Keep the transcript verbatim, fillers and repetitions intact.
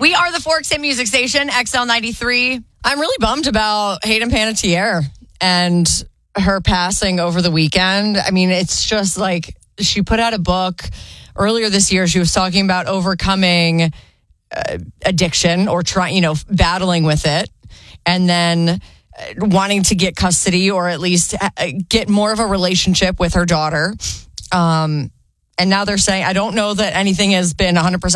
We are the Forks Hit Music Station, X L ninety-three. I'm really bummed about Hayden Panettiere and her passing over the weekend. I mean, it's just like she put out a book earlier this year. She was talking about overcoming uh, addiction or trying, you know, battling with it, and then wanting to get custody or at least get more of a relationship with her daughter. Um, and now they're saying, I don't know that anything has been one hundred percent